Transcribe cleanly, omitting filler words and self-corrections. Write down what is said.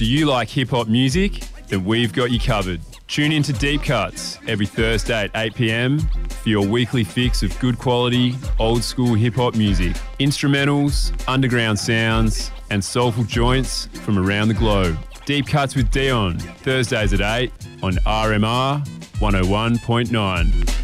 Do you like hip-hop music? Then we've got you covered. Tune in to Deep Cuts every Thursday at 8 p.m. for your weekly fix of good quality, old-school hip-hop music, instrumentals, underground sounds, and soulful joints from around the globe. Deep Cuts with Dion, Thursdays at 8 on RMR 101.9.